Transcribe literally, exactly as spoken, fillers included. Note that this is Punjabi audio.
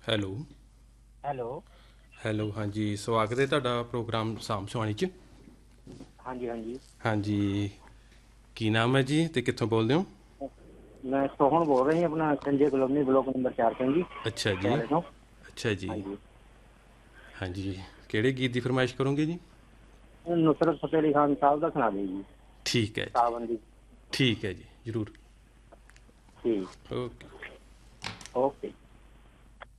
Hello hello. ਹੈਲੋ ਹਾਂਜੀ, ਸਵਾਗਤ ਹੈ ਤੁਹਾਡਾ ਪ੍ਰੋਗਰਾਮ ਸਾਮ ਸੁਹਾਣੀ 'ਚ। ਹਾਂਜੀ ਹਾਂਜੀ। ਹਾਂਜੀ, ਕੀ ਨਾਮ ਹੈ ਜੀ ਅਤੇ ਕਿੱਥੋਂ ਬੋਲਦੇ ਹੋ? ਮੈਂ ਸੋਹਣ ਬੋਲ ਰਿਹਾ ਜੀ, ਆਪਣਾ ਸੰਜੇ ਕਲੋਨੀ ਬਲੋਕ ਨੰਬਰ ਚਾਰ ਤੋਂ ਜੀ, ਅੱਛਾ ਜੀ। ਪਟਿਆਲੇ ਤੋਂ। ਅੱਛਾ ਜੀ। ਹਾਂਜੀ। ਹਾਂਜੀ, ਕਿਹੜੇ ਗੀਤ ਦੀ ਫਰਮਾਇਸ਼ ਕਰੋਗੇ ਜੀ? ਨੁਸਰਤ ਫਤਿਹ ਅਲੀ ਖਾਨ ਸਾਹਿਬ ਦਾ ਸੁਣਾ ਦਿਓ ਜੀ। ਠੀਕ ਹੈ ਜੀ, ਸਾਵਨ ਦੀ। ਠੀਕ ਹੈ ਜੀ, ਜ਼ਰੂਰ। ਠੀਕ। ਓਕੇ। ਓਕੇ।